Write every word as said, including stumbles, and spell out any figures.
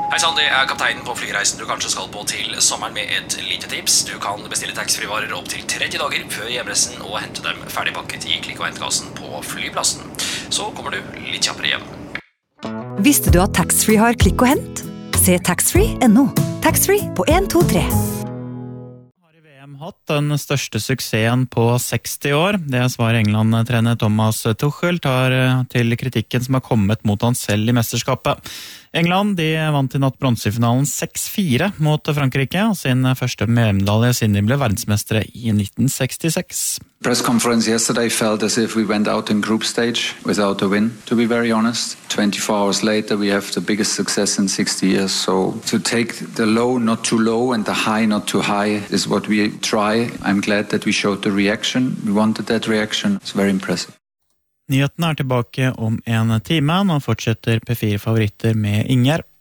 Hei Sandy, jeg er kapteinen på flyreisen du kanskje skal på til sommeren med et lite tips. Du kan bestille taxfree-varer opp til tretti dager før hjemreisen og hente dem ferdigpakket i klikk- og hentkassen på flyplassen. Så kommer du litt kjappere hjem. Visste du at taxfree har klikk og hent? Se taxfree punktum no. Taxfree på en, to, tre. Hatt den største suksessen på seksti år. Det svarer England-trener Thomas Tuchel tar til kritikken som har kommet mot han selv i mesterskapet. England de vant i natt bronsefinalen seks fire mot Frankrike, og sin første medalje siden de ble verdensmestere i nitten sekstiseks. Press conference yesterday felt as if we went out in group stage without a win, to be very honest. twenty-four hours later we have the biggest success in sixty years, so to take the low not too low and the high not too high is what we try. I'm glad that we showed the reaction. We wanted that reaction. It's very impressive. Nyhetene er tilbake om en time. Nå fortsetter P fire Favoritter med Ingjerd.